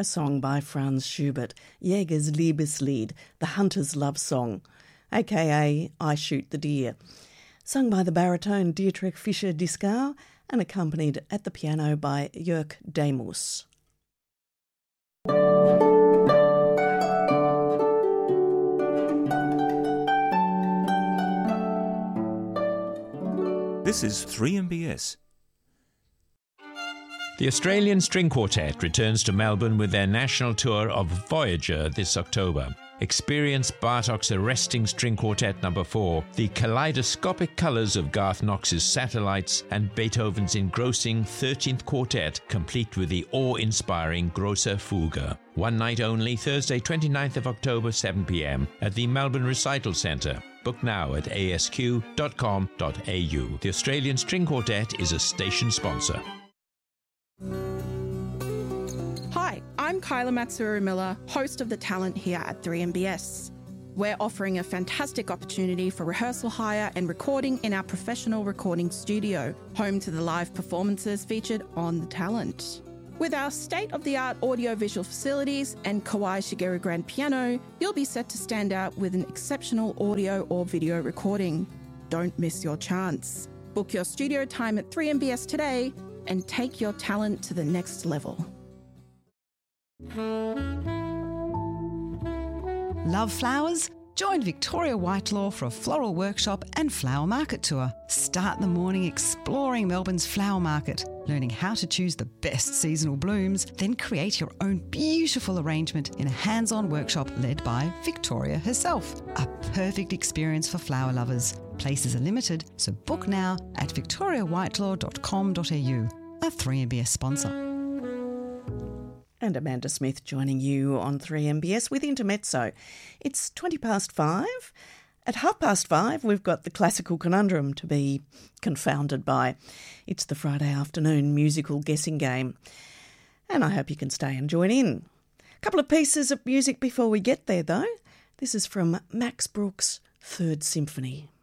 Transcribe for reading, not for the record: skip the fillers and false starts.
a song by Franz Schubert, Jäger's Liebeslied, the hunter's love song, aka I Shoot the Deer, sung by the baritone Dietrich Fischer-Dieskau and accompanied at the piano by Jörg Demus. This is 3MBS. The Australian String Quartet returns to Melbourne with their national tour of Voyager this October. Experience Bartok's arresting string quartet No. 4, the kaleidoscopic colours of Garth Knox's Satellites, and Beethoven's engrossing 13th Quartet, complete with the awe-inspiring Grosse Fuge. One night only, Thursday 29th of October, 7 p.m. at the Melbourne Recital Centre. Book now at asq.com.au. The Australian String Quartet is a station sponsor. Hi, I'm Kyla Matsuru-Miller, host of The Talent here at 3MBS. We're offering a fantastic opportunity for rehearsal hire and recording in our professional recording studio, home to the live performances featured on The Talent. With our state-of-the-art audio-visual facilities and Kawai Shigeru grand piano, you'll be set to stand out with an exceptional audio or video recording. Don't miss your chance. Book your studio time at 3MBS today and take your talent to the next level. Love flowers? Join Victoria Whitelaw for a floral workshop and flower market tour. Start the morning exploring Melbourne's flower market, learning how to choose the best seasonal blooms, then create your own beautiful arrangement in a hands-on workshop led by Victoria herself. A perfect experience for flower lovers. Places are limited, so book now at victoriawhitelaw.com.au, a 3MBS sponsor. And Amanda Smith joining you on 3MBS with Intermezzo. It's 5:20. At 5:30, we've got the classical conundrum to be confounded by. It's the Friday afternoon musical guessing game. And I hope you can stay and join in. A couple of pieces of music before we get there, though. This is from Max Bruch's Third Symphony.